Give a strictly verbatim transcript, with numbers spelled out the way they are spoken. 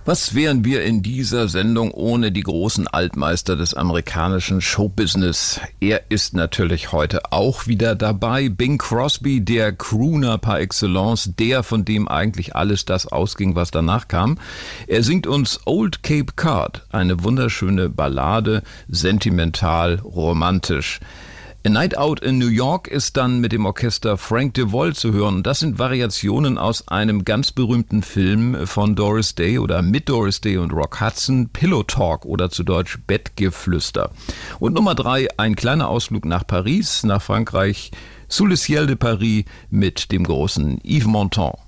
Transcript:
Was wären wir in dieser Sendung ohne die großen Altmeister des amerikanischen Showbusiness? Er ist natürlich heute auch wieder dabei. Bing Crosby, der Crooner par excellence, der, von dem eigentlich alles das ausging, was danach kam. Er singt uns Old Cape Cod, eine wunderschöne Ballade, sentimental, romantisch. A Night Out in New York ist dann mit dem Orchester Frank DeVol zu hören. Das sind Variationen aus einem ganz berühmten Film von Doris Day oder mit Doris Day und Rock Hudson, Pillow Talk oder zu Deutsch Bettgeflüster. Und Nummer drei, ein kleiner Ausflug nach Paris, nach Frankreich, Sous le ciel de Paris mit dem großen Yves Montand.